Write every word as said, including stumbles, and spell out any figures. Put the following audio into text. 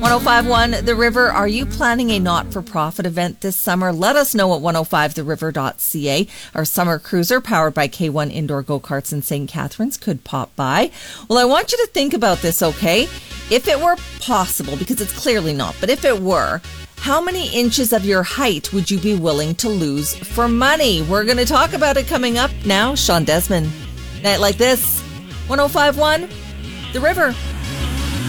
oh five one The River, are you planning a not-for-profit event this summer? Let us know at one oh five the river dot c a. Our summer cruiser, powered by K one Indoor Go-Karts in Saint Catharines, could pop by. Well, I want you to think about this, okay? If it were possible, because it's clearly not, but if it were, how many inches of your height would you be willing to lose for money? We're going to talk about it coming up now. Sean Desmond. Night like this. one oh five one The River.